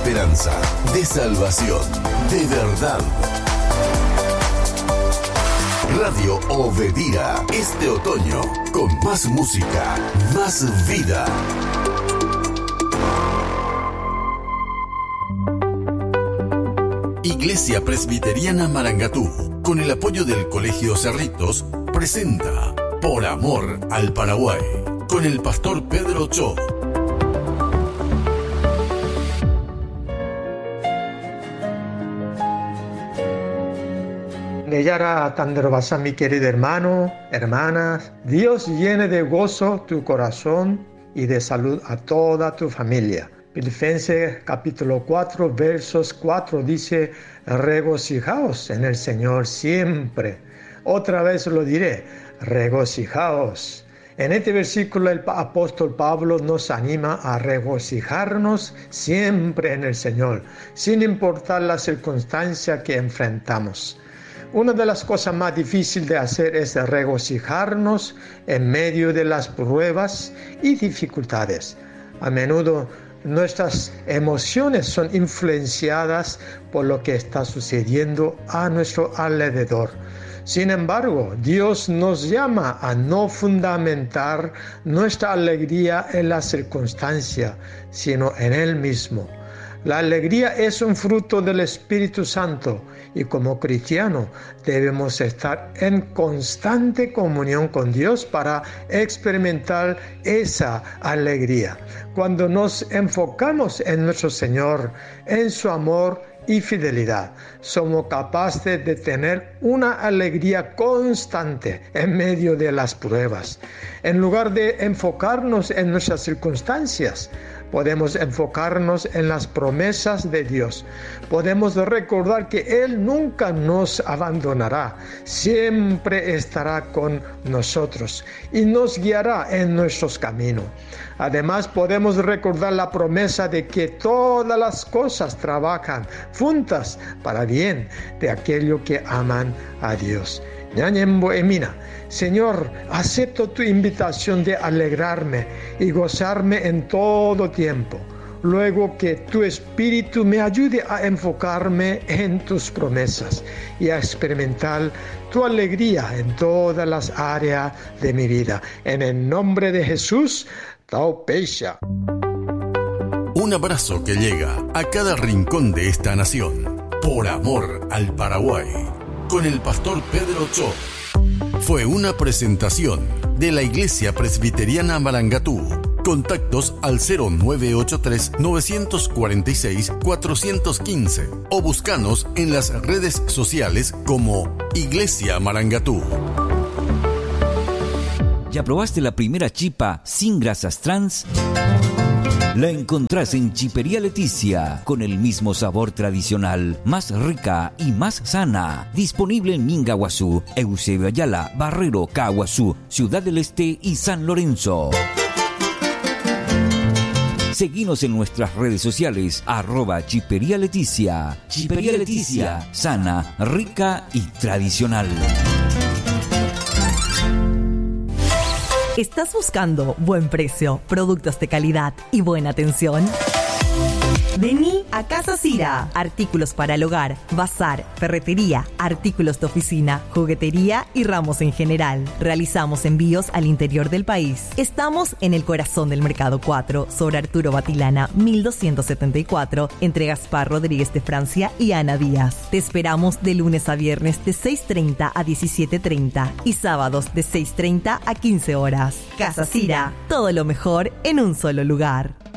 esperanza, de salvación, de verdad. Radio Obedira, este otoño, con más música, más vida. Iglesia Presbiteriana Marangatú, con el apoyo del Colegio Cerritos, presenta Por Amor al Paraguay, con el pastor Pedro Cho. Neyara Tanderbasa, mi querido hermano, hermanas, Dios llene de gozo tu corazón y de salud a toda tu familia. Filipenses capítulo 4, versos 4 dice: regocijaos en el Señor siempre. Otra vez lo diré, regocijaos. En este versículo el apóstol Pablo nos anima a regocijarnos siempre en el Señor, sin importar la circunstancia que enfrentamos. Una de las cosas más difíciles de hacer es regocijarnos en medio de las pruebas y dificultades. A menudo nuestras emociones son influenciadas por lo que está sucediendo a nuestro alrededor. Sin embargo, Dios nos llama a no fundamentar nuestra alegría en la circunstancia, sino en Él mismo. La alegría es un fruto del Espíritu Santo y como cristianos debemos estar en constante comunión con Dios para experimentar esa alegría. Cuando nos enfocamos en nuestro Señor, en su amor y fidelidad, somos capaces de tener una alegría constante en medio de las pruebas. En lugar de enfocarnos en nuestras circunstancias, podemos enfocarnos en las promesas de Dios. Podemos recordar que Él nunca nos abandonará, siempre estará con nosotros y nos guiará en nuestros caminos. Además, podemos recordar la promesa de que todas las cosas trabajan juntas para bien de aquellos que aman a Dios. Ñañembo Emina, Señor, acepto tu invitación de alegrarme y gozarme en todo tiempo. Luego que tu Espíritu me ayude a enfocarme en tus promesas y a experimentar tu alegría en todas las áreas de mi vida. En el nombre de Jesús, Tao Peisha. Un abrazo que llega a cada rincón de esta nación. Por amor al Paraguay, con el pastor Pedro Cho. Fue una presentación de la Iglesia Presbiteriana Marangatú. Contactos al 0983-946-415 o búscanos en las redes sociales como Iglesia Marangatú. ¿Ya probaste la primera chipa sin grasas trans? La encontrás en Chipería Leticia, con el mismo sabor tradicional, más rica y más sana. Disponible en Mingaguazú, Eusebio Ayala, Barrero, Caguazú, Ciudad del Este y San Lorenzo. Seguinos en nuestras redes sociales, @Chipería Leticia. Chipería Leticia, sana, rica y tradicional. ¿Estás buscando buen precio, productos de calidad y buena atención? Vení a Casa Cira. Artículos para el hogar, bazar, ferretería, artículos de oficina, juguetería y ramos en general. Realizamos envíos al interior del país. Estamos en el corazón del Mercado 4, sobre Arturo Batilana, 1274, entre Gaspar Rodríguez de Francia y Ana Díaz. Te esperamos de lunes a viernes de 6:30 a 17:30 y sábados de 6:30 a 15 horas. Casa Cira, todo lo mejor en un solo lugar.